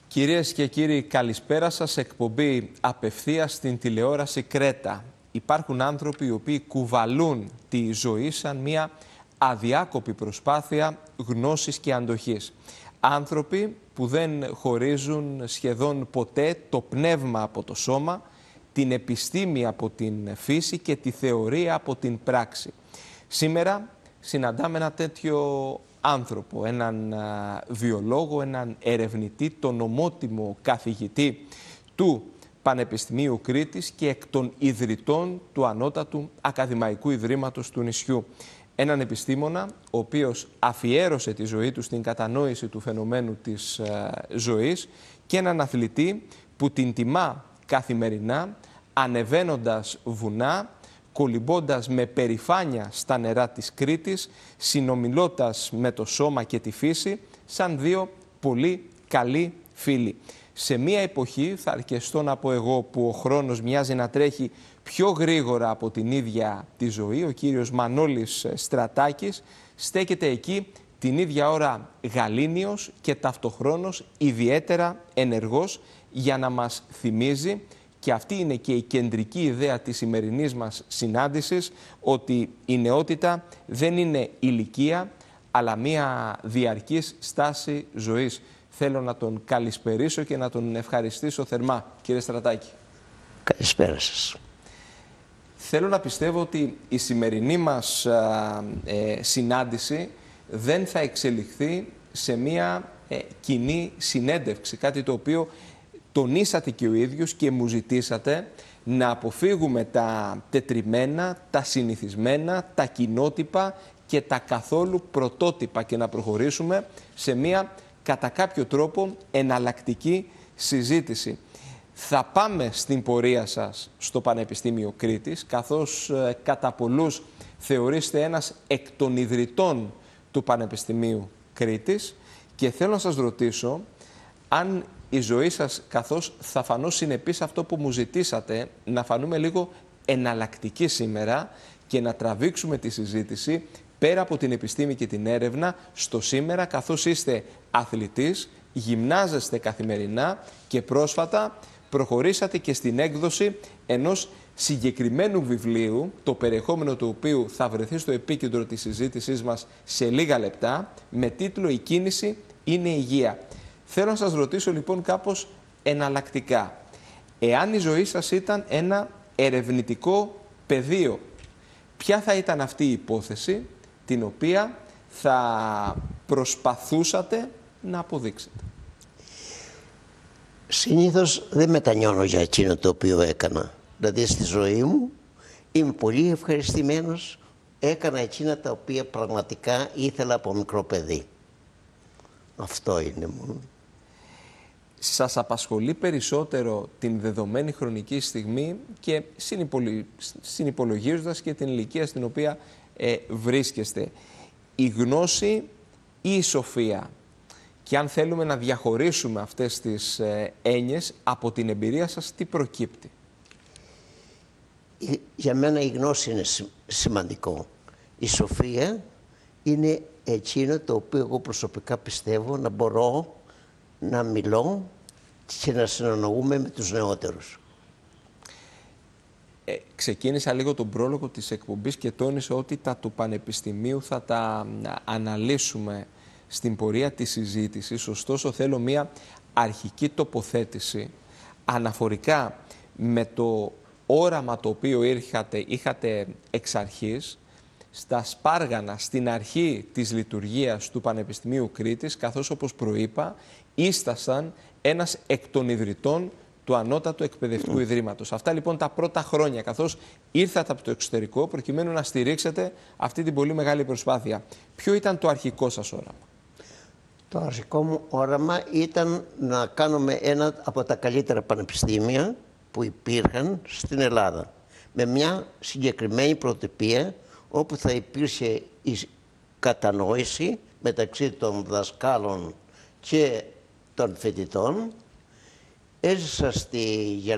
Κυρίες και κύριοι, καλησπέρα σας. Εκπομπή απευθείας στην τηλεόραση Κρέτα. Υπάρχουν άνθρωποι οι οποίοι κουβαλούν τη ζωή σαν μια αδιάκοπη προσπάθεια γνώσης και αντοχής. Άνθρωποι που δεν χωρίζουν σχεδόν ποτέ το πνεύμα από το σώμα, την επιστήμη από την φύση και τη θεωρία από την πράξη. Σήμερα συναντάμε ένα τέτοιο άνθρωπο, έναν βιολόγο, έναν ερευνητή, τον ομότιμο καθηγητή του Πανεπιστημίου Κρήτης και εκ των ιδρυτών του Ανώτατου Ακαδημαϊκού Ιδρύματος του νησιού. Έναν επιστήμονα ο οποίος αφιέρωσε τη ζωή του στην κατανόηση του φαινομένου της ζωής και έναν αθλητή που την τιμά καθημερινά ανεβαίνοντας βουνά, κολυμπώντας με περηφάνεια στα νερά της Κρήτης, συνομιλώντας με το σώμα και τη φύση, σαν δύο πολύ καλοί φίλοι. Σε μία εποχή, θα αρκεστώ να πω εγώ, που ο χρόνος μοιάζει να τρέχει πιο γρήγορα από την ίδια τη ζωή, ο κύριος Μανώλης Στρατάκης στέκεται εκεί την ίδια ώρα γαλήνιος και ταυτοχρόνως ιδιαίτερα ενεργός για να μας θυμίζει, και αυτή είναι και η κεντρική ιδέα της σημερινής μας συνάντησης, ότι η νεότητα δεν είναι ηλικία, αλλά μία διαρκής στάση ζωής. Θέλω να τον καλησπερίσω και να τον ευχαριστήσω θερμά. Κύριε Στρατάκη. Καλησπέρα σας. Θέλω να πιστεύω ότι η σημερινή μας συνάντηση δεν θα εξελιχθεί σε μία κοινή συνέντευξη, κάτι το οποίο τονίσατε και ο ίδιος και μου ζητήσατε να αποφύγουμε τα τετριμένα, τα συνηθισμένα, τα κοινότυπα και τα καθόλου πρωτότυπα και να προχωρήσουμε σε μία κατά κάποιο τρόπο εναλλακτική συζήτηση. Θα πάμε στην πορεία σας στο Πανεπιστήμιο Κρήτης, καθώς κατά πολλούς θεωρείστε ένας εκ των ιδρυτών του Πανεπιστημίου Κρήτης, και θέλω να σας ρωτήσω αν η ζωή σας, καθώς θα φανώ συνεπής αυτό που μου ζητήσατε, να φανούμε λίγο εναλλακτικοί σήμερα και να τραβήξουμε τη συζήτηση πέρα από την επιστήμη και την έρευνα στο σήμερα, καθώς είστε αθλητής, γυμνάζεστε καθημερινά και πρόσφατα προχωρήσατε και στην έκδοση ενός συγκεκριμένου βιβλίου, το περιεχόμενο του οποίου θα βρεθεί στο επίκεντρο της συζήτησής μας σε λίγα λεπτά, με τίτλο «Η κίνηση είναι υγεία». Θέλω να σας ρωτήσω λοιπόν κάπως εναλλακτικά. Εάν η ζωή σας ήταν ένα ερευνητικό πεδίο, ποια θα ήταν αυτή η υπόθεση την οποία θα προσπαθούσατε να αποδείξετε? Συνήθως δεν μετανιώνω για εκείνο το οποίο έκανα. Δηλαδή στη ζωή μου είμαι πολύ ευχαριστημένος. Έκανα εκείνα τα οποία πραγματικά ήθελα από μικρό παιδί. Αυτό είναι μόνο. Σας απασχολεί περισσότερο την δεδομένη χρονική στιγμή και συνυπολογίζοντας και την ηλικία στην οποία βρίσκεστε, η γνώση ή η σοφία? Και αν θέλουμε να διαχωρίσουμε αυτές τις έννοιες από την εμπειρία σας, τι προκύπτει? Για μένα η γνώση είναι σημαντικό. Η σοφία είναι εκείνο το οποίο εγώ προσωπικά πιστεύω να μπορώ να μιλώ και να συνεννοούμε με τους νεότερους. Ξεκίνησα λίγο τον πρόλογο της εκπομπής και τόνισα ότι τα του Πανεπιστημίου θα τα αναλύσουμε στην πορεία της συζήτησης. Ωστόσο θέλω μία αρχική τοποθέτηση αναφορικά με το όραμα το οποίο είχατε εξ αρχής, στα σπάργανα, στην αρχή της λειτουργίας του Πανεπιστημίου Κρήτης, καθώς όπως προείπα, ήσασταν ένας εκ των ιδρυτών του Ανώτατου Εκπαιδευτικού Ιδρύματος. Αυτά λοιπόν τα πρώτα χρόνια, καθώς ήρθατε από το εξωτερικό προκειμένου να στηρίξετε αυτή την πολύ μεγάλη προσπάθεια. Ποιο ήταν το αρχικό σας όραμα? Το αρχικό μου όραμα ήταν να κάνουμε ένα από τα καλύτερα πανεπιστήμια που υπήρχαν στην Ελλάδα, με μια συγκεκριμένη πρωτοτυπία όπου θα υπήρχε η κατανόηση μεταξύ των δασκάλων και των φοιτητών. Έζησα στη